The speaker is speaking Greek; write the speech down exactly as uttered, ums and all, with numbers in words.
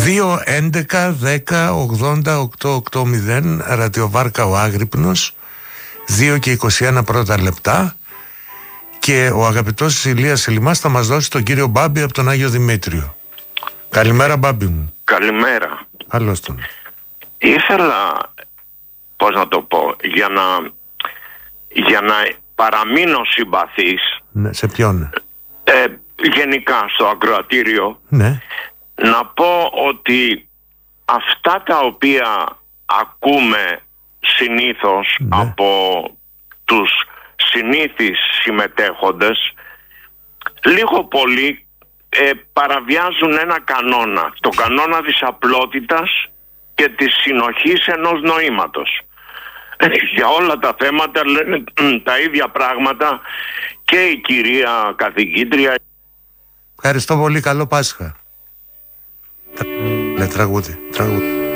δύο έντεκα δέκα ογδόντα οκτώ ογδόντα ραδιοβάρκα ο Άγρυπνος, δύο και είκοσι ένα πρώτα λεπτά, και ο αγαπητός Ηλίας Σελιμάς θα μας δώσει τον κύριο Μπάμπη από τον Άγιο Δημήτριο. Καλημέρα Μπάμπη μου. Καλημέρα. Καλώς τον. Ήθελα, πώς να το πω, για να, για να παραμείνω συμπαθής. Ναι, σε ποιον? Ε, γενικά στο ακροατήριο. Ναι. Να πω ότι αυτά τα οποία ακούμε συνήθως, ναι, από τους συνήθεις συμμετέχοντες, λίγο πολύ ε, παραβιάζουν ένα κανόνα, το κανόνα της απλότητας και της συνοχής ενός νοήματος. Ε, για όλα τα θέματα λένε τα ίδια πράγματα και η κυρία καθηγήτρια. Ευχαριστώ πολύ, καλό Πάσχα. Λε τραγούδι, τραγούδι.